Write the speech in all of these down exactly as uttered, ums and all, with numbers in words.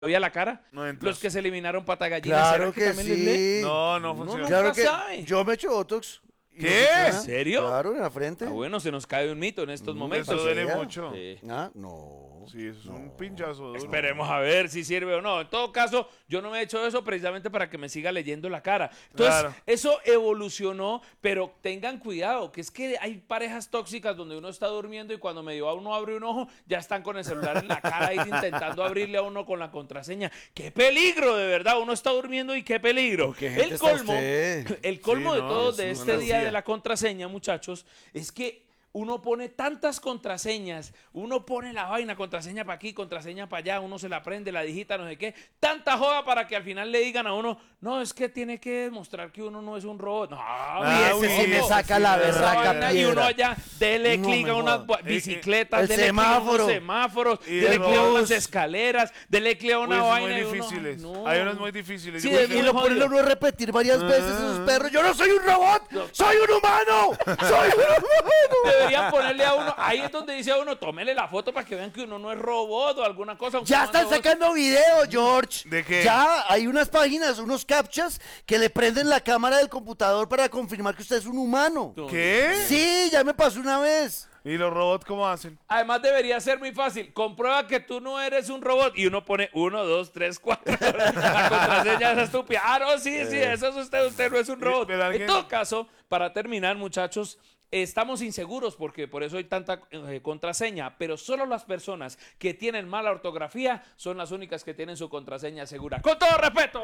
todavía la cara. No entras. Los que se eliminaron pata gallina. Claro ¿será que, también les sí. lee? No, no Uno funciona. nunca Claro que sabe. yo me echo Botox. y ¿Qué? no funciona. ¿En serio? Claro, en la frente. Ah, bueno, se nos cae un mito en estos Mm, momentos. Eso duele sea. mucho. Sí. Ah, no. Sí, eso es un pinchazo duro. Esperemos a ver si sirve o no. En todo caso, yo no me he hecho eso precisamente para que me siga leyendo la cara. Entonces, Claro. eso evolucionó, pero tengan cuidado, que es que hay parejas tóxicas donde uno está durmiendo y cuando medio a uno abre un ojo, ya están con el celular en la cara ahí intentando abrirle a uno con la contraseña. ¡Qué peligro, de verdad! Uno está durmiendo y qué peligro. ¿Qué gente El está colmo, usted? el colmo Sí, de no, todo es de una este día anarquía. de la contraseña, muchachos, es que uno pone tantas contraseñas, uno pone la vaina, contraseña para aquí, contraseña para allá, uno se la aprende, la digita, no sé qué, tanta joda para que al final le digan a uno, no, es que tiene que demostrar que uno no es un robot. No, Ah, ese sí me amigo, saca la esa berraca vaina, y uno piedra. allá, dele No clic me a unas jodas. bu- bicicletas, El dele clic a semáforo. unos semáforos, Y dele el clic a unas bus. escaleras, dele clic a Uy, una son vaina. muy y uno, difíciles. no. Hay unos muy difíciles. Sí, Yo es creo Y que- lo ponen a uno a repetir varias veces esos perros. ¡Yo no soy un robot! ¡Soy un humano! ¡Soy un humano! Deberían ponerle a uno, ahí es donde dice a uno, tómele la foto para que vean que uno no es robot o alguna cosa. aunque Ya no están ande voz. sacando video, George. ¿De qué? Ya hay unas páginas, unos captchas que le prenden la cámara del computador para confirmar que usted es un humano. ¿Qué? Sí, ya me pasó una vez. ¿Y los robots cómo hacen? Además debería ser muy fácil. Comprueba que tú no eres un robot. Y uno pone uno, dos, tres, cuatro. La contraseña es estúpida. Ah, no, sí, sí, eso es usted. Usted no es un robot. Pero alguien- En todo caso, para terminar, muchachos, estamos inseguros porque por eso hay tanta eh, contraseña. Pero solo las personas que tienen mala ortografía son las únicas que tienen su contraseña segura. ¡Con todo respeto!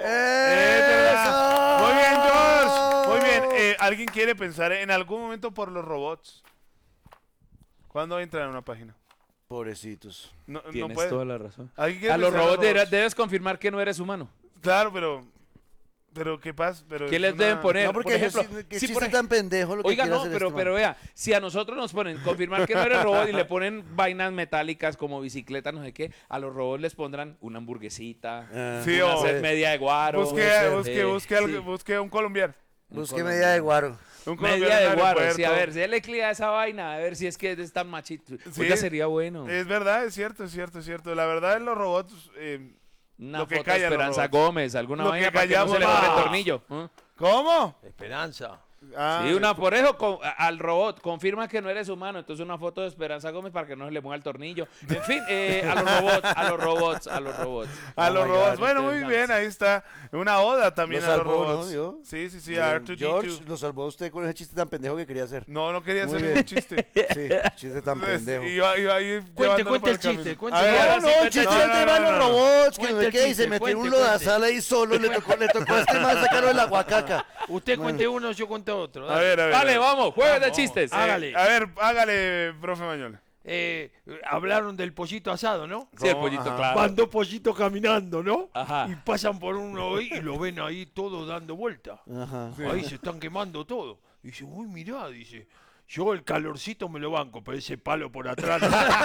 ¡Eso! Muy bien, George. Muy bien. ¡Eso! Eh, ¿Alguien quiere pensar en algún momento por los robots? ¿Cuándo entran en una página? Pobrecitos. No, no Tienes puede. toda la razón. ¿Alguien quiere A los pensar en robots debe- debes confirmar que no eres humano. Claro, pero... ¿Pero qué pasa? Pero ¿Qué es les una- deben poner? No, porque por ejemplo, ejemplo, que si chiste por ej- tan pendejo lo que Oiga, quiere no, hacer pero, este pero man. vea, si a nosotros nos ponen confirmar que no eres robot y le ponen vainas metálicas como bicicleta, no sé qué, a los robots les pondrán una hamburguesita, Ah, Sí, una o- sed media de guaro. Busque, eh, busque, busque, algo- sí, busque un colombiano. Busque media de guaro. Un colombiano media en de el guaro, aeropuerto. sí, a ver, déle clic a esa vaina, a ver si es que es tan machito. Sí. Oiga, sería bueno. Es verdad, es cierto, es cierto, es cierto. La verdad, los robots... eh, Una lo que foto de callan los Esperanza robots. Gómez, alguna Lo vaina que para que no callamos se le ponga el más. tornillo. ¿eh? ¿Cómo? Esperanza. Ah, Sí, una, por eso con- a- al robot, confirma que no eres humano, entonces una foto de Esperanza Gómez para que no se le ponga el tornillo. En fin, eh, a los robots, a los robots, a los robots. A Oh los my robots. God, bueno, muy ustedes bien, ahí está. Una oda también Lo a los salvó, robots. ¿no? ¿Vio? Sí, sí, sí, a R dos D dos. George, lo salvó usted con ese chiste tan pendejo que quería hacer. No, no quería Muy hacer bien. un chiste. Sí, chiste tan pendejo. Iba, iba ahí Cuente, llevándolo cuente por el camino. chiste, cuente A el ver, chiste. No, no, sí, el chiste no, del no, tema de no, los no. robots, que no Cuente sé el qué, y se chiste, metió en cuente, un cuente. lodazal ahí solo, le tocó, le tocó a este man sacarlo de la guacaca. Usted cuente uno, yo cuento otro. A dale. ver, a ver. Dale, a ver. vamos, jueves de Vamos. chistes. Eh, Hágale. a ver, hágale, profe Mañola. Eh, hablaron del pollito asado, ¿no? Sí, el ¿Cómo? pollito, Ajá. claro. Van dos pollitos caminando, ¿no? Ajá. Y pasan por uno ahí y lo ven ahí todos dando vuelta. Ajá. Ahí se están quemando todo. Y dice, uy, mirá, dice, yo el calorcito me lo banco, pero ese palo por atrás.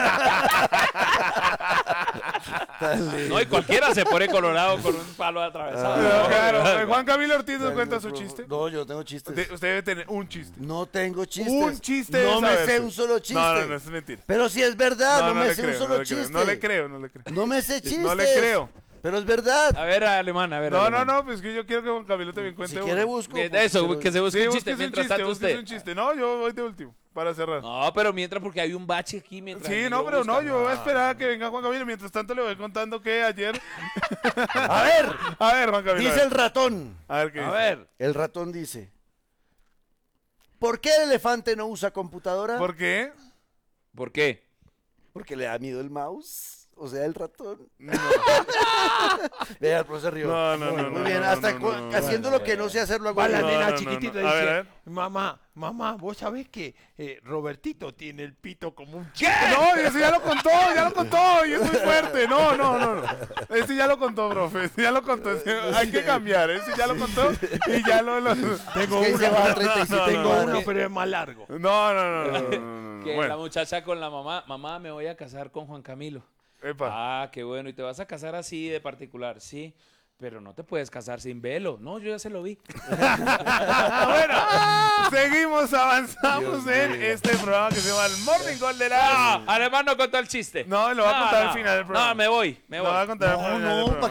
Dale. No, y cualquiera se pone colorado con un palo atravesado. Pero, ¿no? claro, eh, Juan Camilo Ortiz nos Dale, cuenta su profe. chiste. No, yo no tengo chistes. De- usted debe tener un chiste. No tengo chistes. Un chiste. No de me saberse. sé un solo chiste. No, no, no, es mentira. Pero si es verdad, no, me le sé creo, un no solo le creo, chiste. No le creo, no le creo. No me sé chistes. No le creo. Pero es verdad. A ver, alemán, a ver. No, no, alemán. no, pues que yo quiero que Juan Camilo también cuente Si uno. quiere busco. De- de pues, eso, pero- que se busque Sí, un búsquese chiste un mientras chiste, tanto búsquese usted. un chiste. No, yo voy de último, para cerrar. No, pero mientras porque hay un bache aquí mientras. Sí, yo no, pero no, busco. yo voy a esperar a que venga Juan Camilo. Mientras tanto le voy contando que ayer... A ver, A ver, Juan Camilo. a dice ver. el ratón. A ver qué A dice. ver. El ratón dice. ¿Por qué el elefante no usa computadora? ¿Por qué? ¿Por qué? Porque le da miedo el mouse. O sea, el ratón. No. Vea, el profesor Río. No, no, no, Muy no, bien, no, hasta no, cu- no, no. haciendo lo que no sé hacerlo hago Va la yo. no, nena no, chiquitita no. A y ver, a dice, ver. mamá, mamá, vos sabés que eh, Robertito tiene el pito como un ¿Qué? No, ese ya lo contó, ya lo contó, y es muy fuerte. No, no, no, no. Ese ya lo contó, profe. Ese ya lo contó. Ese- hay que cambiar. Ese ya lo contó y ya lo. lo- Tengo Es que uno, se va a treinta y siete no, tengo cuadras. uno, pero es más largo. No, no, no, no, no, no, no. Que la Bueno, muchacha con la mamá, mamá, me voy a casar con Juan Camilo. epa. Ah, qué bueno. ¿Y te vas a casar así de particular? Sí. pero no te puedes casar sin velo. No, yo ya se lo vi. Bueno, seguimos, avanzamos Dios en mío. este programa que se llama el Morning Call de No, la... además no contó el chiste. No, lo va a contar al final del programa. No, me voy, me Lo voy. va a contar al No, final del no, programa.